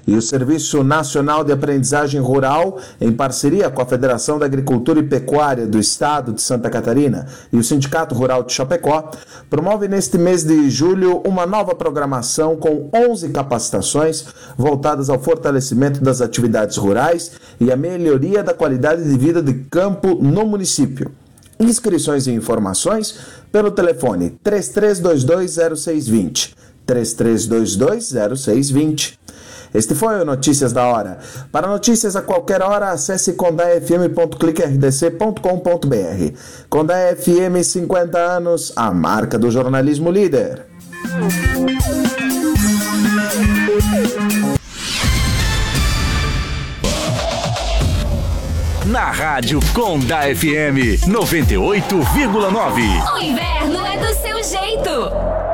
e o Serviço Nacional de Aprendizagem Rural, em parceria com a Federação da Agricultura e Pecuária do Estado de Santa Catarina e o Sindicato Rural de Chapecó, promove neste mês de julho uma nova programação com 11 capacitações voltadas ao fortalecimento das atividades rurais e à melhoria da qualidade de vida de campo no município. Inscrições e informações pelo telefone 33220620, 33220620. Este foi o Notícias da Hora. Para notícias a qualquer hora, acesse condafm.clickrdc.com.br. Condae FM, 50 anos, a marca do jornalismo líder. Na rádio Condae FM 98,9. O inverno é do seu jeito.